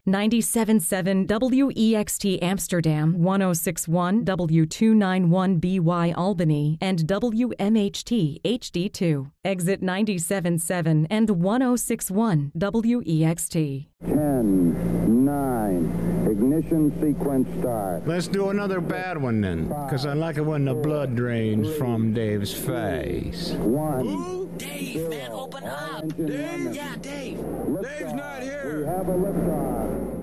97.7 WEXT Amsterdam, 106.1 W291BY Albany, and WMHT HD2. Exit 97.7 and 106.1 WEXT. 10, 9, ignition sequence start. Let's do another bad one then, because I like it when the blood drains from Dave's face. 1. Ooh, Dave, man, open up. Dave? Yeah, Dave. Dave's not here. We have a liftoff.